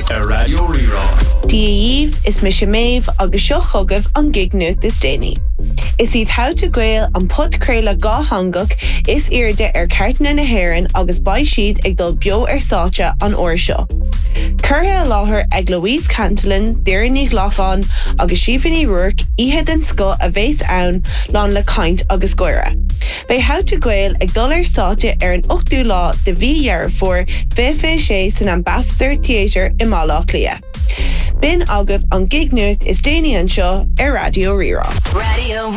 ar Radio Rirá. Díomh is me sem méh agus seo chugah an gignucht is déine. Is iad how to gael an podcréile gá hangach is irde ar cartna na hairan agus bai siad ag dul bio ar sáte an oir seo. Curtha láthair ag Louise Cantillon, Deireadh Lachlan agus Siobhan Rourke ihe den sco a bhés ann lán le caint agus goire. Bei how to gael ag dul ar sáte ar an 8ú lá de bhí dhearr for sé san Ambassador Theatre i Málaach Lia. Bin agah an gignucht is déine an seo ar Radio Rirá. Radio